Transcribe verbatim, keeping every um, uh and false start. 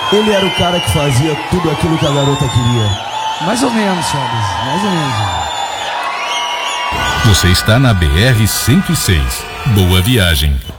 Ele era o cara que fazia tudo aquilo que a garota queria. Mais ou menos, Charles, mais ou menos. Você está na B R cento e seis. Boa viagem.